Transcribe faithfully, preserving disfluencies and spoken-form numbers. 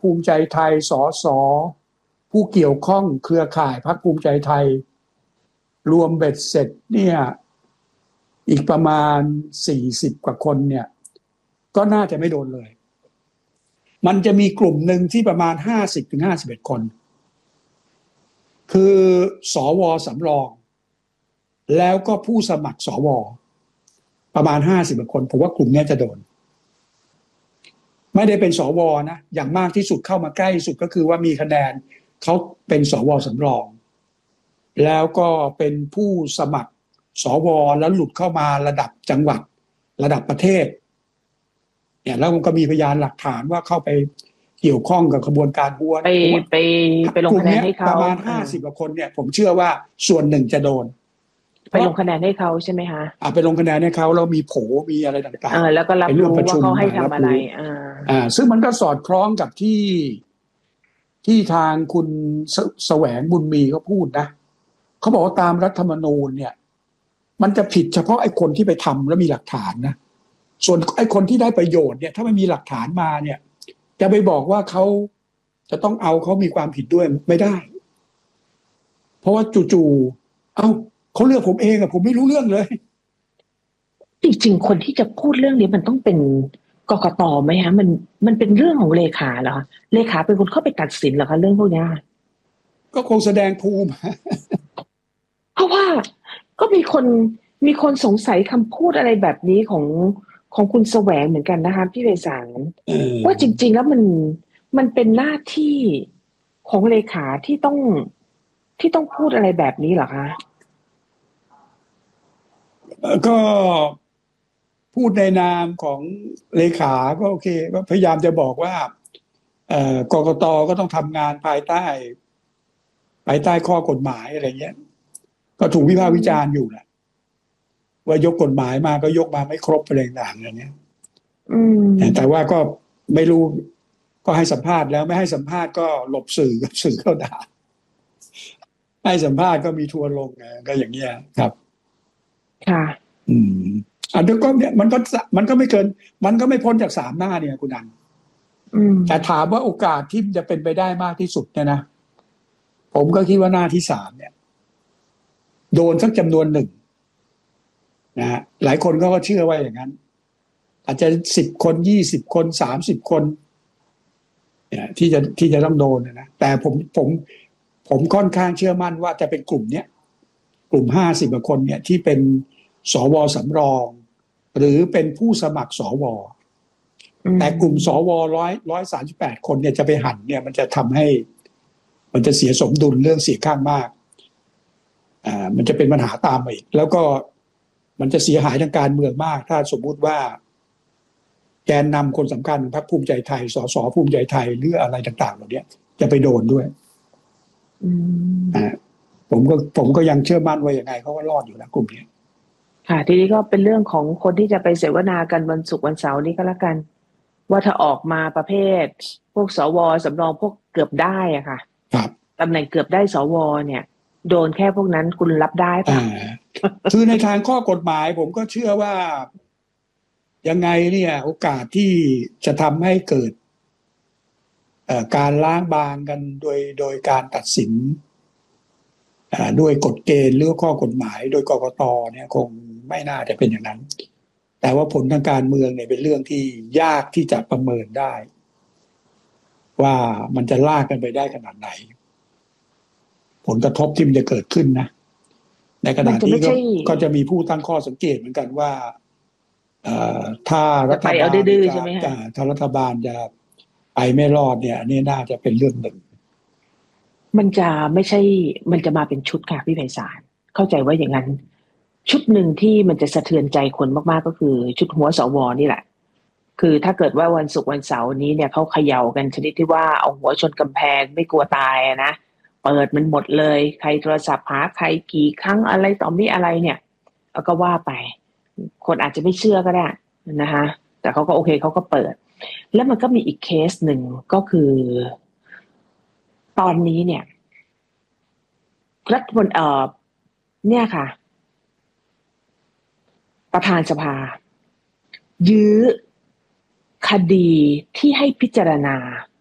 ภูมิใจไทยสสผู้เกี่ยวข้องเครือข่ายพรรคภูมิใจไทยรวมเบ็ดเสร็จเนี่ยอีกประมาณสี่สิบกว่าคนเนี่ยก็น่าจะไม่โดนเลยมันจะมีกลุ่มหนึ่งที่ประมาณ ห้าสิบถึงห้าสิบเอ็ด คนคือสวสำรองแล้วก็ผู้สมัครสวประมาณห้าสิบคนผมว่ากลุ่มนี้จะโดนไม่ได้เป็นสวนะอย่างมากที่สุดเข้ามาใกล้สุดก็คือว่ามีคะแนนเขาเป็นสวสำรองแล้วก็เป็นผู้สมัครสวแล้วหลุดเข้ามาระดับจังหวัดระดับประเทศเนี่ยแล้วมันก็มีพยานหลักฐานว่าเข้าไปเกี่ยวข้องกับกระบวนการหัวไปไปไปลงคะแนนให้เขาประมาณห้าสิบกว่าคนเนี่ยผมเชื่อว่าส่วนหนึ่งจะโดนไปลงคะแนนให้เขาใช่ไหมคะอ่าไปลงคะแนนให้เขาแล้วมีโผมีอะไรต่างๆแล้วก็รับรู้ว่าเขาให้ทำอะไรอ่าอ่าซึ่งมันก็สอดคล้องกับที่ที่ทางคุณแสวงบุญมีเขาพูดนะเขาบอกว่าตามรัฐธรรมนูญเนี่ยมันจะผิดเฉพาะไอ้คนที่ไปทำแล้วมีหลักฐานนะส่วนไอ้คนที่ได้ประโยชน์เนี่ยถ้าไม่มีหลักฐานมาเนี่ยจะไปบอกว่าเขาจะต้องเอาเขามีความผิดด้วยไม่ได้เพราะว่าจู่ๆเอ้าเขาเลือกผมเองอะผมไม่รู้เรื่องเลยจริงๆคนที่จะพูดเรื่องนี้มันต้องเป็นกกต.ไหมฮะมันมันเป็นเรื่องของเลขาเหรอเลขาเป็นคนเข้าไปตัดสินเหรอคะเรื่องพวกนี้ก็คงแสดงภูมิเพราะว่าก็มีคนมีคนสงสัยคำพูดอะไรแบบนี้ของของคุณแสวงเหมือนกันนะคะพี่ไพศาลว่าจริงๆแล้วมันมันเป็นหน้าที่ของเลขาที่ต้องที่ต้องพูดอะไรแบบนี้เหรอคะก็พูดในนามของเลขาก็โอเคก็พยายามจะบอกว่ากกต.ก็ต้องทำงานภายใต้ภายใต้ข้อกฎหมายอะไรเงี้ยก็ถูกวิพากษ์วิจารณ์อยู่แหละว่ายกกฎหมายมาก็ยกมาไม่ครบอะไรต่างๆอย่างเงี้ยแต่ว่าก็ไม่รู้ก็ให้สัมภาษณ์แล้วไม่ให้สัมภาษณ์ก็หลบสื่อกับสื่อเข้าด่าให้สัมภาษณ์ก็มีทัวร์ลงก็อย่างเงี้ยครับค่ะอืมอันนี้ก็เนี่ยมันก็มันก็ไม่เกินมันก็ไม่พ้นจากสามหน้าเนี่ยคุณอันแต่ถามว่าโอกาสที่จะเป็นไปได้มากที่สุดเนี่ยนะผมก็คิดว่าหน้าที่สามเนี่ยโดนสักจำนวนหนึ่งนะฮะหลายคนก็เชื่อว่าอย่างนั้นอาจจะสิบคนยี่สิบคนสามสิบคนเนี่ยที่จะที่จะต้องโดนนะแต่ผมผมผมค่อนข้างเชื่อมั่นว่าจะเป็นกลุ่มเนี้ยกลุ่มห้าสิบกว่าคนเนี่ยที่เป็นสวสำรองหรือเป็นผู้สมัครสวแต่กลุ่มสวร้อยร้อยสามสิบแปดคนเนี่ยจะไปหั่นเนี่ยมันจะทำให้มันจะเสียสมดุลเรื่องเสียงข้างมากอ่ามันจะเป็นปัญหาตามมาอีกแล้วก็มันจะเสียหายทางการเมืองมากถ้าสมมุติว่าแกนนำคนสำคัญพรรคภูมิใจไทยสสภูมิใจไทยหรืออะไรต่างๆเหล่านี้จะไปโดนด้วยอ่าผมก็ผมก็ยังเชื่อมั่นว่าอย่างไงเขาก็รอดอยู่นะกลุ่มนี้ค่ะทีนี้ก็เป็นเรื่องของคนที่จะไปเสวนากันวันศุกร์วันเสาร์นี้ก็แล้วกันว่าถ้าออกมาประเภทพวกสวสำรองพวกเกือบได้อะค่ะครับตำแหน่งเกือบได้สวเนี่ยโดนแค่พวกนั้นคุณรับได้ป่ะคือในทางข้อกฎหมายผมก็เชื่อว่ายังไงเนี่ยโอกาสที่จะทำให้เกิดการล้างบางกันโดยโดยการตัดสินด้วยกฎเกณฑ์หรือข้อกฎหมายโดยกกต.เนี่ยคงไม่น่าจะเป็นอย่างนั้นแต่ว่าผลทางการเมืองเนี่ยเป็นเรื่องที่ยากที่จะประเมินได้ว่ามันจะลากกันไปได้ขนาดไหนผลกระทบที่มันจะเกิดขึ้นนะในขณะที่ก็ก็จะมีผู้ตั้งข้อสังเกตเหมือนกันว่าถ้ารัฐบาลจะถ้ารัฐบาลจะไปไม่รอดเนี่ยนี่น่าจะเป็นเรื่องหนึ่งมันจะไม่ใช่มันจะมาเป็นชุดค่ะพี่ไพศาลเข้าใจว่าอย่างนั้นชุดหนึ่งที่มันจะสะเทือนใจคนมากๆก็คือชุดหัวสวนี่แหละคือถ้าเกิดว่าวันศุกร์วันเสาร์นี้เนี่ยเขาเขย่ากันชนิดที่ว่าเอาหัวชนกำแพงไม่กลัวตายนะเปิดมันหมดเลยใครโทรศัพท์หาใครกี่ครั้งอะไรต่อมีอะไรเนี่ยเอาก็ว่าไปคนอาจจะไม่เชื่อก็ได้นะคะแต่เขาก็โอเคเขาก็เปิดแล้วมันก็มีอีกเคสหนึ่งก็คือตอนนี้เนี่ยรัฐมนตรีเอ่อเนี่ยค่ะประธานสภายื้อคดีที่ให้พิจารณา